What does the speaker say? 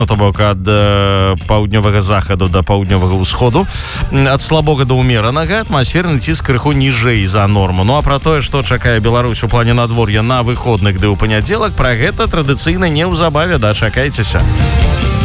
то бок ад паўднёвага захаду да паўднёвага ўсходу, ад слабога да ўмеранага. Атмасферны ціск крыху ніжэй за норму. Ну а пра тое, што чакае Беларусь у плане надвор'я на выходных ды ў панядзелак, пра гэта традыцыйна неўзабаве дачакайцеся.